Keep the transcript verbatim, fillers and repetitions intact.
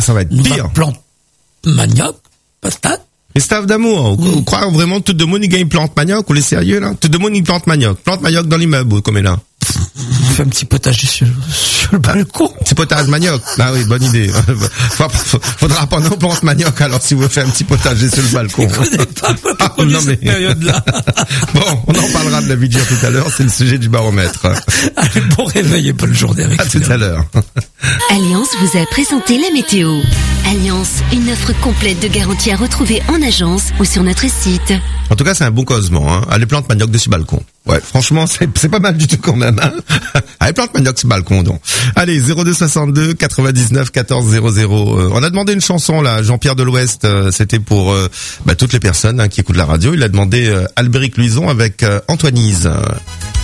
ça va être pire. Plante manioc, patate. Christophe D'Amour, vous, vous croyez vraiment que tout le monde il plante manioc, ou les sérieux là? Tout le monde il plante manioc. Plante manioc dans l'immeuble, comme est là. On fait un petit potager sur, sur le balcon. Petit potage manioc. Ah oui, bonne idée. Faudra prendre nos plantes manioc alors si vous faites un petit potager sur le balcon. Je connais pas, moi, ah, non, mais... cette période-là. Bon, on en parlera de la vie dure tout à l'heure, c'est le sujet du baromètre. Allez, bon réveil et bonne journée avec À tout à l'heure. Alliance vous a présenté la météo. Alliance, une offre complète de garantie à retrouver en agence ou sur notre site. En tout cas, c'est un bon causement, hein. Allez, plante manioc dessus balcon. Ouais, franchement, c'est, c'est pas mal du tout quand même, hein. Allez, plante manioc sur balcon, donc. Allez, zéro deux soixante-deux quatre-vingt-dix-neuf quatorze zéro zéro. Euh, on a demandé une chanson, là. Jean-Pierre de l'Ouest, euh, c'était pour, euh, bah, toutes les personnes, hein, qui écoutent la radio. Il a demandé, euh, Albéric Luison avec, euh, Antoinise.